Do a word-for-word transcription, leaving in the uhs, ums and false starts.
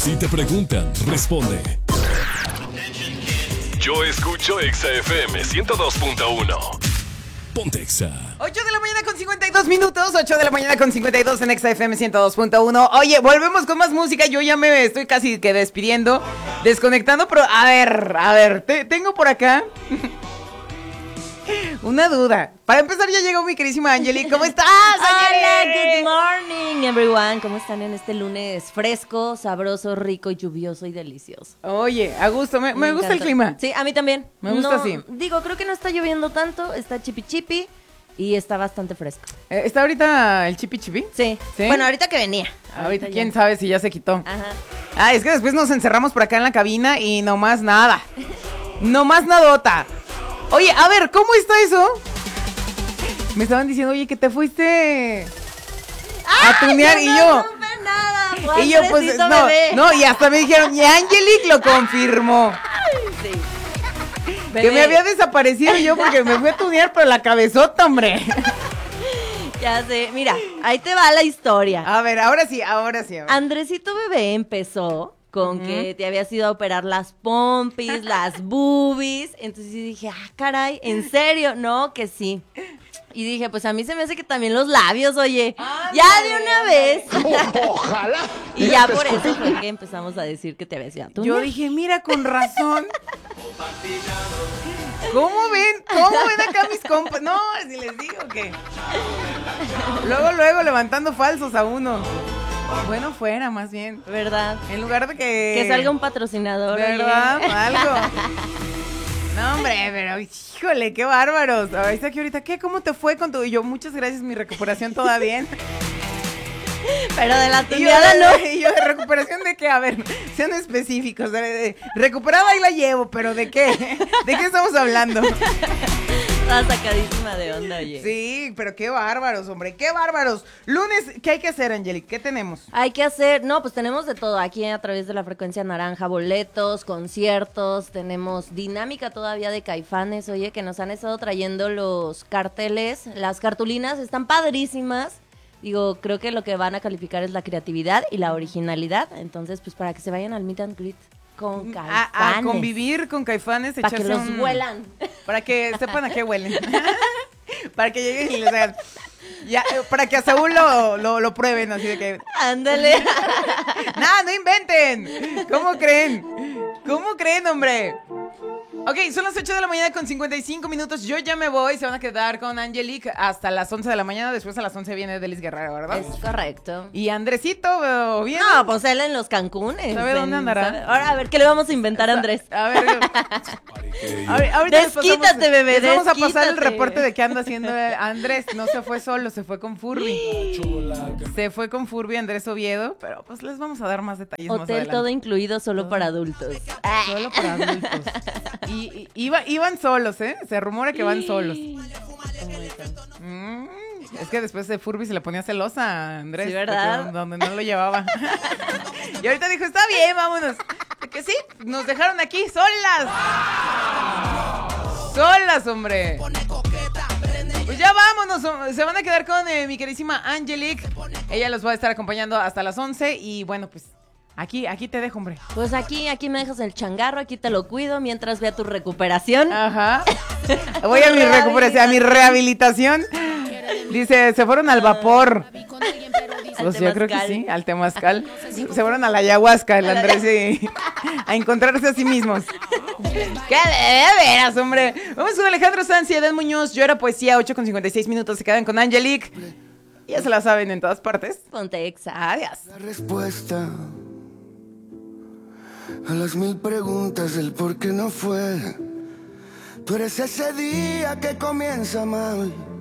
Si te preguntan, responde. Yo escucho Exa F M ciento dos punto uno. Ponte Exa. ocho de la mañana con cincuenta y dos minutos. ocho de la mañana con cincuenta y dos en Exa F M ciento dos punto uno. Oye, volvemos con más música. Yo ya me estoy casi que despidiendo, desconectando, pero a ver, a ver, te, tengo por acá una duda. Para empezar, ya llegó mi queridísima Angeli. ¿Cómo estás, Angeli? Hola, good morning, everyone. ¿Cómo están en este lunes fresco, sabroso, rico, lluvioso y delicioso? Oye, a gusto. Me, me, me gusta el clima. Sí, a mí también. Me gusta no, así. Digo, creo que no está lloviendo tanto, está chipi chipi y está bastante fresco. Eh, ¿Está ahorita el chipi chipi? Sí. ¿Sí? Bueno, ahorita que venía. Ahorita, ya. quién sabe si ya se quitó. Ajá. Ah, es que después nos encerramos por acá en la cabina y no más nada. No más nadota. Oye, a ver, ¿cómo está eso? Me estaban diciendo, oye, que te fuiste a tunear. Y yo, No supe nada. Fue y yo pues, Andresito no, bebé. no, y hasta me dijeron, y Angelic lo confirmó. Sí. Que Bebé. me había desaparecido yo porque me fui a tunear, pero la cabezota, hombre. Ya sé, mira, ahí te va la historia. A ver, ahora sí, ahora sí. A ver. Andresito bebé empezó con uh-huh. que te habías ido a operar las pompis, las boobies. Entonces dije, ah, caray, ¿en serio? No, que sí. Y dije, pues a mí se me hace que también los labios, oye. ¡Ándale! Ya de una vez. Ojalá. Y ya por eso fue que empezamos a decir que te habías ido a tunear. Yo dije, mira, con razón. ¿Cómo ven? ¿Cómo ven acá mis compas? No, si les digo que... Luego, luego levantando falsos a uno. Bueno, fuera, más bien. ¿Verdad? En lugar de que... Que salga un patrocinador. ¿Verdad? Oye. Algo. No, hombre, pero híjole, qué bárbaros. Ahorita que ahorita, ¿qué? ¿Cómo te fue con tu...? Y yo, muchas gracias, mi recuperación toda bien. Pero de la tuneada no. Y yo, ¿de recuperación de qué? A ver, sean específicos. De, de, recuperada ahí la llevo, pero ¿de qué? ¿De qué estamos hablando? Estaba sacadísima de onda, oye. Sí, pero qué bárbaros, hombre, qué bárbaros. Lunes, ¿qué hay que hacer, Angelic? ¿Qué tenemos? Hay que hacer, no, pues tenemos de todo aquí a través de la frecuencia naranja, boletos, conciertos, tenemos dinámica todavía de Caifanes, oye, que nos han estado trayendo los carteles, las cartulinas, están padrísimas. Digo, creo que lo que van a calificar es la creatividad y la originalidad, entonces pues para que se vayan al meet and greet con Caifanes. A, a convivir con Caifanes. Para que los un... huelan. Para que sepan a qué huelen. Para que lleguen y les hagan... Ya, para que a Saúl lo, lo, lo prueben, así de que... Ándale. ¡Nah, no inventen! ¿Cómo creen? ¿Cómo creen, hombre? Ok, son las ocho de la mañana con cincuenta y cinco minutos. Yo ya me voy. Se van a quedar con Angelic hasta las once de la mañana. Después a las once viene Delis Guerrero, ¿verdad? Es correcto. ¿Y Andresito, bien? No, pues él en los Cancunes. ¿Sabe dónde andará? ¿Sabe? Ahora, a ver, ¿qué le vamos a inventar a Andrés? A ver, a ver ahorita les Desquítate, pasamos, bebé, les vamos a pasar el desquítate. reporte de qué anda haciendo Andrés. No se fue solo, se fue con Furby. Se fue con Furby Andrés Oviedo, pero pues les vamos a dar más detalles más Hotel adelante. todo incluido, solo Todo. para adultos. Solo para adultos. Y, y iba, iban solos, ¿eh? Se rumora que van solos. Mm, es que después de Furby se le ponía celosa a Andrés. Sí, ¿verdad? porque donde no lo llevaba. Y ahorita dijo, está bien, vámonos. Que sí, nos dejaron aquí solas. Solas, hombre. Pues ya vámonos, se van a quedar con eh, mi queridísima Angelic. Ella los va a estar acompañando hasta las once. Y bueno, pues aquí, aquí te dejo, hombre. Pues aquí, aquí me dejas el changarro, aquí te lo cuido mientras vea tu recuperación. Ajá. Voy a mi recuperación, a mi rehabilitación. Dice, se fueron al vapor. Pues yo creo que sí, al temazcal. Se fueron a la ayahuasca, el Andrés, y a encontrarse a sí mismos. ¡Qué de veras, hombre! Vamos con Alejandro Sanz y Edén Muñoz. Yo era poesía, ocho con cincuenta y seis minutos. Se quedan con Angelic. Ya se la saben en todas partes. Ponte Exa. Adiós. La respuesta a las mil preguntas del por qué no fue. Tú eres ese día que comienza mal